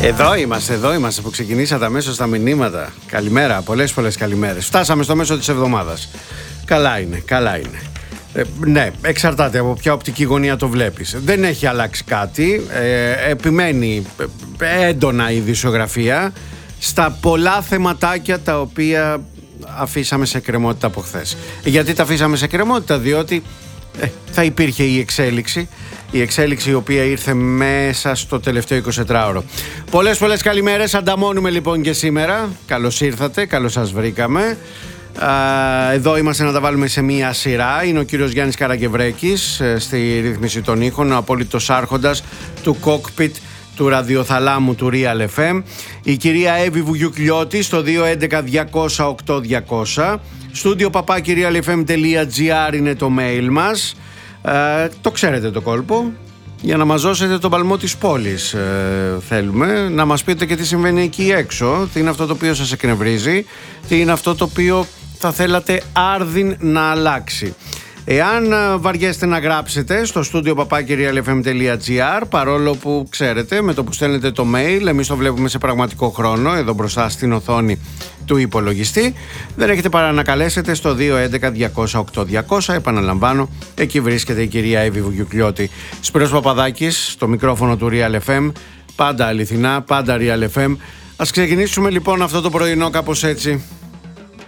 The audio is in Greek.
Εδώ είμαστε που ξεκινήσατε αμέσως τα μηνύματα. Καλημέρα, πολλές καλημέρες. Φτάσαμε στο μέσο της εβδομάδας. Καλά είναι. Ναι, εξαρτάται από ποια οπτική γωνία το βλέπεις. Δεν έχει αλλάξει κάτι. Επιμένει έντονα η ειδησιογραφία στα πολλά θεματάκια τα οποία αφήσαμε σε εκκρεμότητα από χθες. Γιατί τα αφήσαμε σε εκκρεμότητα? Διότι θα υπήρχε η εξέλιξη η οποία ήρθε μέσα στο τελευταίο 24ωρο. Πολλές καλημέρες. Ανταμώνουμε λοιπόν και σήμερα. Καλώς ήρθατε, καλώς σας βρήκαμε. Εδώ είμαστε να τα βάλουμε σε μία σειρά. Είναι ο κύριος Γιάννης Καραγκευρέκης στη ρύθμιση των ήχων, ο απόλυτος άρχοντας του cockpit του ραδιοθαλάμου του Real FM. Η κυρία Εύη Βουγιουκλιώτη στο 211-200-8200. Στούντιο papakirialfm.gr είναι το mail μας. Το ξέρετε το κόλπο. Για να μας δώσετε τον παλμό της πόλης θέλουμε. Να μας πείτε και τι συμβαίνει εκεί έξω. Τι είναι αυτό το οποίο σας εκνευρίζει. Τι είναι αυτό το οποίο θα θέλατε άρδιν να αλλάξει. Εάν βαριέστε να γράψετε στο στούντιο papakirialfm.gr, παρόλο που ξέρετε με το που στέλνετε το mail, εμείς το βλέπουμε σε πραγματικό χρόνο εδώ μπροστά στην οθόνη του υπολογιστή, δεν έχετε παρά να καλέσετε στο 211-200-8200. Επαναλαμβάνω, εκεί βρίσκεται η κυρία Εύη Βουγιουκλιώτη. Σπύρος Παπαδάκης στο μικρόφωνο του Real FM. Πάντα αληθινά, πάντα Real FM. Ας ξεκινήσουμε λοιπόν αυτό το πρωινό κάπως έτσι.